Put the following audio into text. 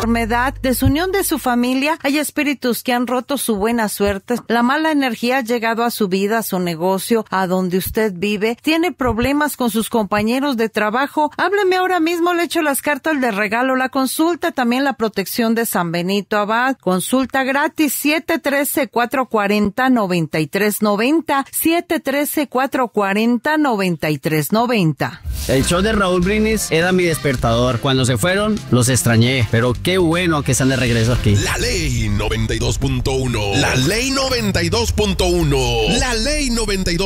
enfermedad, desunión de su familia. Hay espíritus que han roto su buena suerte. La mala energía ha llegado a su vida, a su negocio, a donde usted vive. Tiene problemas con sus compañeros de trabajo. Hábleme ahora mismo, le echo las cartas de regalo, la consulta, también la protección de San Benito Abad. Consulta gratis, 713-440-9390. 713-440-9390. El show de Raúl Brindis era mi despertador. Cuando se fueron, los extrañé. Pero qué bueno que están de regreso aquí. La Ley 92.1. La Ley 92.1. La Ley 92.